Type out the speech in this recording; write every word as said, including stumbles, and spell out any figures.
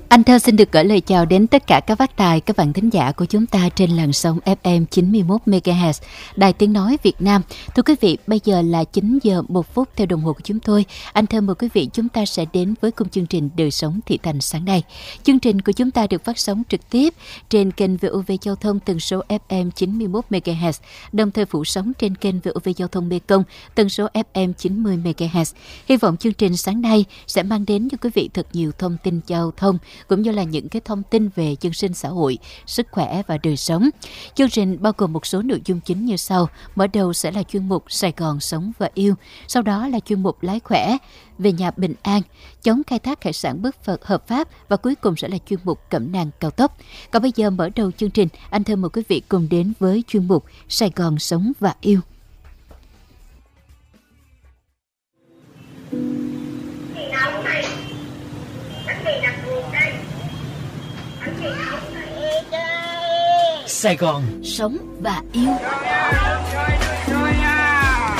Anh Thơ xin được gửi lời chào đến tất cả các bác tài, các bạn thính giả của chúng ta trên làn sóng ép em chín mươi mốt mê ga héc Đài Tiếng Nói Việt Nam. Thưa quý vị, bây giờ là chín giờ một phút theo đồng hồ của chúng tôi. Anh Thơ mời quý vị chúng ta sẽ đến với khung chương trình Đời Sống Thị Thành sáng nay. Chương trình của chúng ta được phát sóng trực tiếp trên kênh vê o vê Giao thông tần số ép em chín mươi mốt mê ga héc, đồng thời phủ sóng trên kênh vê o vê Giao thông Mê Công tần số ép em chín mươi mê ga héc. Hy vọng chương trình sáng nay sẽ mang đến cho quý vị thật nhiều thông tin giao thông cũng như là những cái thông tin về dân sinh xã hội, sức khỏe và đời sống. Chương trình bao gồm một số nội dung chính như sau. Mở đầu sẽ là chuyên mục Sài Gòn Sống và Yêu, sau đó là chuyên mục Lái Khỏe, Về Nhà Bình An, Chống khai thác hải sản bất phật hợp pháp và cuối cùng sẽ là chuyên mục Cẩm nang cao tốc. Còn bây giờ mở đầu chương trình, anh Thơ mời quý vị cùng đến với chuyên mục Sài Gòn Sống và Yêu. Sài Gòn Sống và Yêu.